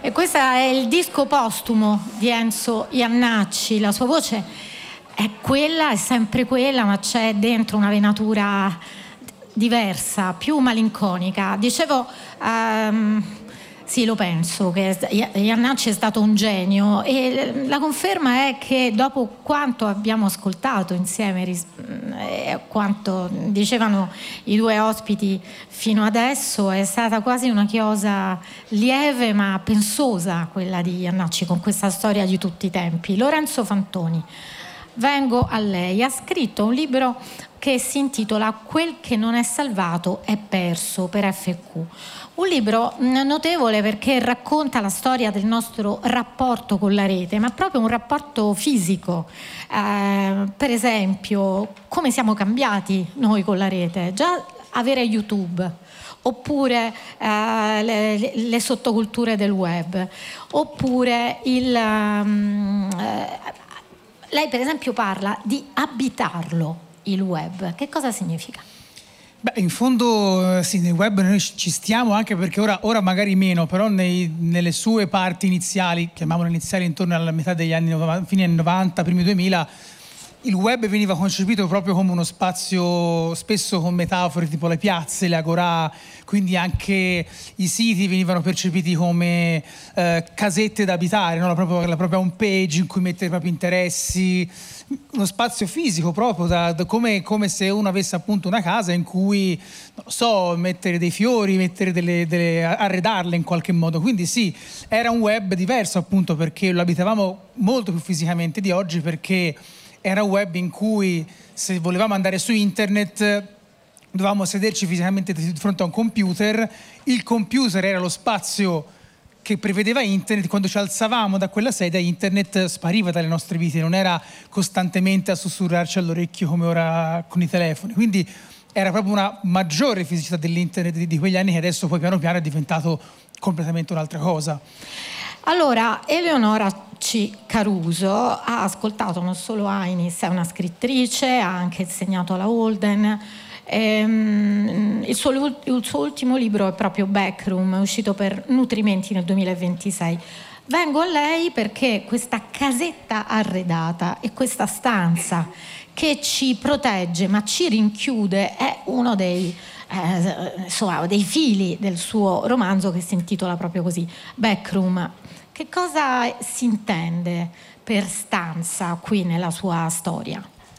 E questo è il disco postumo di Enzo Jannacci. La sua voce è quella, è sempre quella, ma c'è dentro una venatura diversa, più malinconica. Dicevo, sì, lo penso, che Jannacci è stato un genio, e la conferma è che dopo quanto abbiamo ascoltato insieme, quanto dicevano i due ospiti fino adesso, è stata quasi una chiosa lieve ma pensosa quella di Jannacci, con questa storia di tutti i tempi. Lorenzo Fantoni, vengo a lei. Ha scritto un libro che si intitola Quel che non è salvato è perso, per FQ. Un libro notevole perché racconta la storia del nostro rapporto con la rete, ma proprio un rapporto fisico. Per esempio, come siamo cambiati noi con la rete. Già avere YouTube, oppure le sottoculture del web, oppure lei per esempio parla di abitarlo, il web. Che cosa significa? Beh, in fondo sì, nel web noi ci stiamo, anche perché ora magari meno, però nelle sue parti iniziali, chiamiamole iniziali, intorno alla metà degli anni 90, fine anni 90, primi 2000, il web veniva concepito proprio come uno spazio, spesso con metafore tipo le piazze, le agorà, quindi anche i siti venivano percepiti come casette da abitare, no? la propria home page in cui mettere i propri interessi, uno spazio fisico proprio, come se uno avesse appunto una casa in cui, non so, mettere dei fiori, arredarle in qualche modo. Quindi sì, era un web diverso appunto perché lo abitavamo molto più fisicamente di oggi, perché era un web in cui se volevamo andare su internet dovevamo sederci fisicamente di fronte a un computer. Il computer era lo spazio che prevedeva internet. Quando ci alzavamo da quella sedia, internet spariva dalle nostre vite, non era costantemente a sussurrarci all'orecchio come ora con i telefoni. Quindi era proprio una maggiore fisicità dell'internet di quegli anni, che adesso poi piano piano è diventato completamente un'altra cosa. Allora, Eleonora C. Caruso ha ascoltato non solo Ainis, è una scrittrice, ha anche insegnato alla Holden. Il suo ultimo libro è proprio Backroom, è uscito per Nutrimenti nel 2026. Vengo a lei perché questa casetta arredata e questa stanza che ci protegge ma ci rinchiude è uno dei fili del suo romanzo, che si intitola proprio così, Backroom. Che cosa si intende per stanza qui nella sua storia?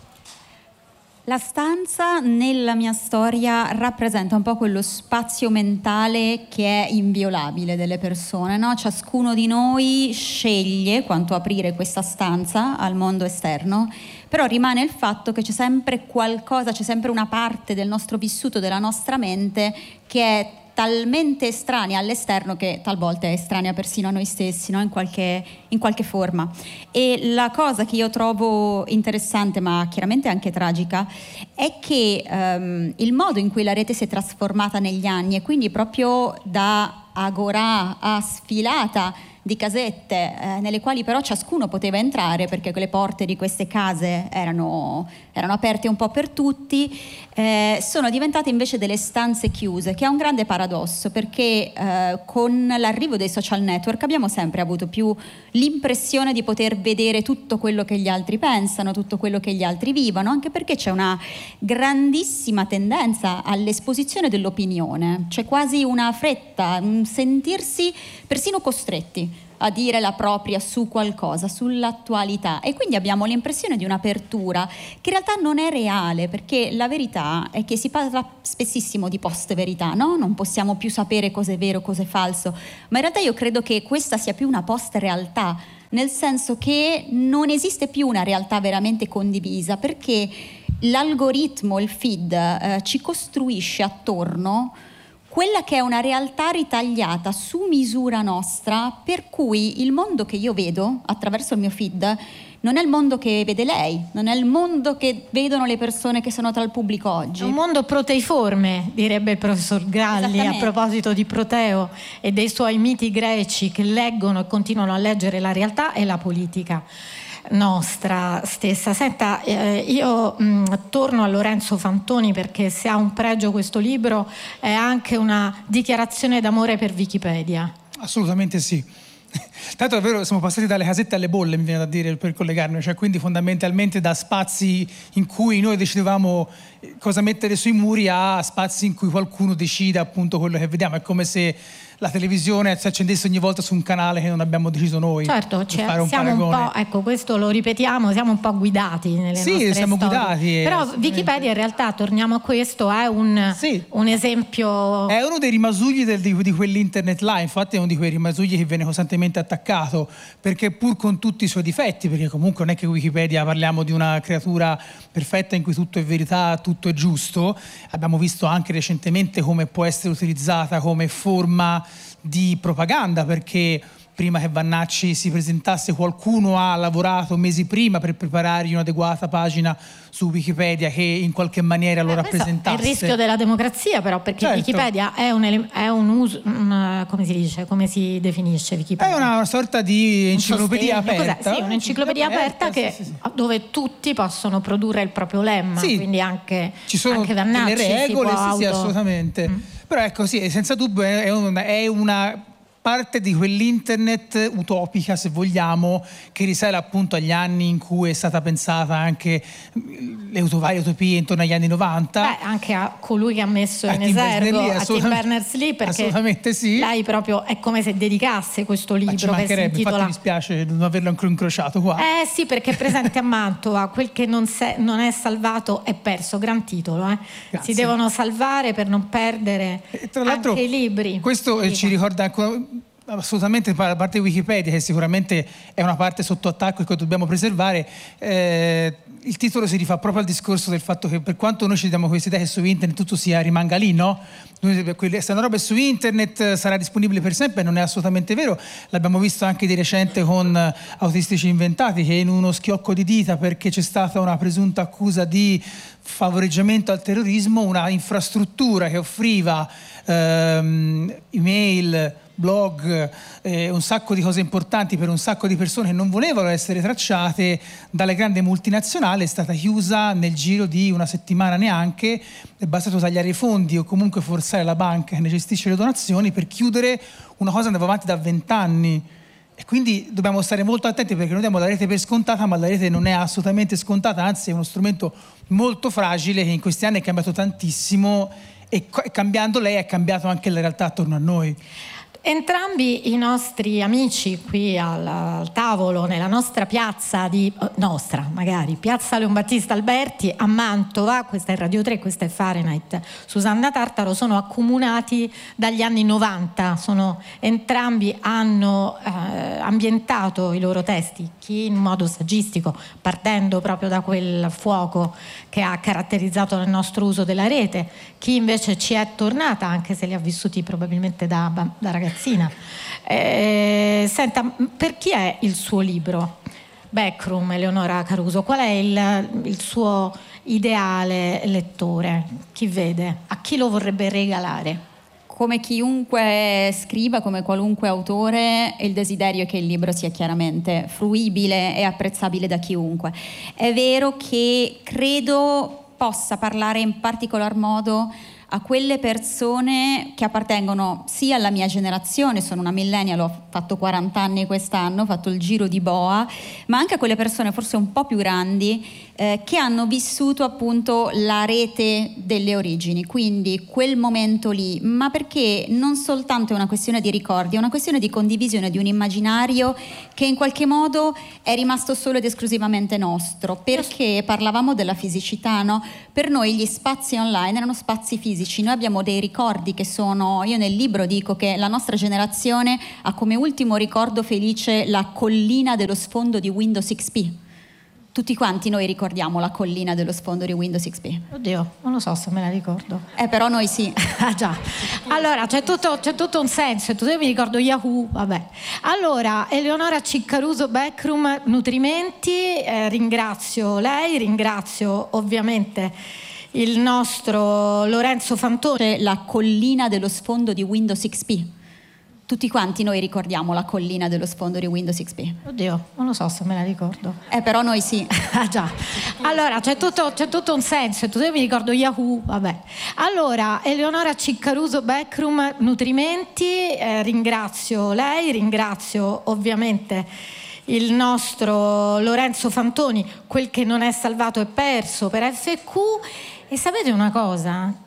La stanza nella mia storia rappresenta un po' quello spazio mentale che è inviolabile delle persone, no? Ciascuno di noi sceglie quanto aprire questa stanza al mondo esterno, però rimane il fatto che c'è sempre qualcosa, c'è sempre una parte del nostro vissuto, della nostra mente, che è talmente estranea all'esterno che talvolta è estranea persino a noi stessi, no? in qualche forma. E la cosa che io trovo interessante, ma chiaramente anche tragica, è che il modo in cui la rete si è trasformata negli anni, e quindi proprio da agorà a sfilata di casette nelle quali però ciascuno poteva entrare, perché le porte di queste case erano aperte un po' per tutti, sono diventate invece delle stanze chiuse, che è un grande paradosso, perché con l'arrivo dei social network abbiamo sempre avuto più l'impressione di poter vedere tutto quello che gli altri pensano, tutto quello che gli altri vivono, anche perché c'è una grandissima tendenza all'esposizione dell'opinione, c'è quasi una fretta, un sentirsi persino costretti a dire la propria su qualcosa, sull'attualità, e quindi abbiamo l'impressione di un'apertura che in realtà non è reale, perché la verità è che si parla spessissimo di post-verità, no? Non possiamo più sapere cosa è vero, cosa è falso, ma in realtà io credo che questa sia più una post-realtà, nel senso che non esiste più una realtà veramente condivisa, perché l'algoritmo, il feed, ci costruisce attorno quella che è una realtà ritagliata su misura nostra, per cui il mondo che io vedo attraverso il mio feed non è il mondo che vede lei, non è il mondo che vedono le persone che sono tra il pubblico oggi. È un mondo proteiforme, direbbe il professor Galli a proposito di Proteo e dei suoi miti greci, che leggono e continuano a leggere la realtà e la politica nostra stessa. Senta, io torno a Lorenzo Fantoni, perché se ha un pregio questo libro è anche una dichiarazione d'amore per Wikipedia. Assolutamente sì. Tanto è vero, siamo passati dalle casette alle bolle, mi viene da dire, per collegarmi, cioè quindi fondamentalmente da spazi in cui noi decidevamo cosa mettere sui muri a spazi in cui qualcuno decide appunto quello che vediamo. È come se la televisione si accendesse ogni volta su un canale che non abbiamo deciso noi. Certo, siamo un po', ecco, questo lo ripetiamo, siamo un po' guidati nelle nostre siamo storie. guidati. Però Wikipedia in realtà, torniamo a questo, è un esempio. È uno dei rimasugli di quell'internet là, infatti è uno di quei rimasugli che viene costantemente attaccato, perché pur con tutti i suoi difetti, perché comunque non è che Wikipedia parliamo di una creatura perfetta in cui tutto è verità, tutto è giusto, abbiamo visto anche recentemente come può essere utilizzata come forma di propaganda, perché prima che Vannacci si presentasse qualcuno ha lavorato mesi prima per preparargli un'adeguata pagina su Wikipedia che in qualche maniera lo rappresentasse. È il rischio della democrazia, però, perché certo. Wikipedia è un uso, come si dice, come si definisce Wikipedia? È una sorta di enciclopedia aperta. Sì, un'enciclopedia aperta dove tutti possono produrre il proprio lemma, quindi anche ci sono anche Vannacci delle regole, si può assolutamente. Però ecco, senza dubbio è una parte di quell'internet utopica, se vogliamo, che risale appunto agli anni in cui è stata pensata anche le varie utopie intorno agli anni 90. Anche a colui che ha messo in esergo, a Tim Berners-Lee, perché assolutamente sì. Lei proprio è come se dedicasse questo libro che si intitola. Infatti mi spiace non averlo ancora incrociato qua. Sì, perché è presente a Mantova. Quel che non è salvato è perso. Gran titolo, si devono salvare per non perdere tra l'altro, anche i libri. Questo ci ricorda ancora assolutamente la parte Wikipedia, che sicuramente è una parte sotto attacco e che dobbiamo preservare. Il titolo si rifà proprio al discorso del fatto che per quanto noi ci diamo questa idea che su internet tutto rimanga lì, no? Se una roba è su internet sarà disponibile per sempre, non è assolutamente vero. L'abbiamo visto anche di recente con Autistici Inventati, che in uno schiocco di dita, perché c'è stata una presunta accusa di favoreggiamento al terrorismo, una infrastruttura che offriva email, blog, un sacco di cose importanti per un sacco di persone che non volevano essere tracciate dalle grandi multinazionali, è stata chiusa nel giro di una settimana neanche. È bastato tagliare i fondi o comunque forzare la banca che ne gestisce le donazioni per chiudere una cosa che andava avanti da 20 anni. E quindi dobbiamo stare molto attenti, perché noi diamo la rete per scontata, ma la rete non è assolutamente scontata, anzi è uno strumento molto fragile che in questi anni è cambiato tantissimo, e cambiando lei è cambiato anche la realtà attorno a noi. Entrambi i nostri amici qui al tavolo, nella nostra piazza piazza Leon Battista Alberti a Mantova, questa è Radio 3, questa è Fahrenheit, Susanna Tartaro, sono accomunati dagli anni 90, entrambi hanno ambientato i loro testi, chi in modo saggistico, partendo proprio da quel fuoco che ha caratterizzato il nostro uso della rete, chi invece ci è tornata, anche se li ha vissuti probabilmente da ragazzina. Senta, per chi è il suo libro? Backroom, Eleonora Caruso, qual è il suo ideale lettore? Chi vede? A chi lo vorrebbe regalare? Come chiunque scriva, come qualunque autore, il desiderio è che il libro sia chiaramente fruibile e apprezzabile da chiunque. È vero che credo possa parlare in particolar modo a quelle persone che appartengono sia alla mia generazione, sono una millennial, ho fatto 40 anni quest'anno, ho fatto il giro di boa, ma anche a quelle persone forse un po' più grandi che hanno vissuto appunto la rete delle origini, quindi quel momento lì, ma perché non soltanto è una questione di ricordi, è una questione di condivisione di un immaginario che in qualche modo è rimasto solo ed esclusivamente nostro, perché parlavamo della fisicità, no? Per noi gli spazi online erano spazi fisici, noi abbiamo dei ricordi che sono, io nel libro dico che la nostra generazione ha come ultimo ricordo felice la collina dello sfondo di Windows XP. Tutti quanti noi ricordiamo la collina dello sfondo di Windows XP. Oddio, non lo so se me la ricordo. Però noi sì. Ah già. Allora, c'è tutto un senso. Io mi ricordo Yahoo, vabbè. Allora, Eleonora C. Caruso, Backroom, Nutrimenti. Ringrazio lei, ringrazio ovviamente il nostro Lorenzo Fantoni. La collina dello sfondo di Windows XP. Tutti quanti noi ricordiamo la collina dello sfondo di Windows XP. Oddio, non lo so se me la ricordo. Però noi sì. Ah già. Allora, c'è tutto un senso. Io mi ricordo Yahoo, vabbè. Allora, Eleonora Ciccaruso, Backroom Nutrimenti, ringrazio lei, ringrazio ovviamente il nostro Lorenzo Fantoni, quel che non è salvato è perso per FQ. E sapete una cosa?